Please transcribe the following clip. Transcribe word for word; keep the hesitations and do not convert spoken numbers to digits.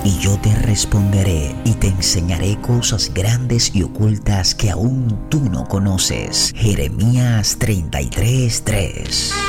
y yo te responderé y te enseñaré cosas grandes y ocultas que aún tú no conoces. Jeremías treinta y tres, tres.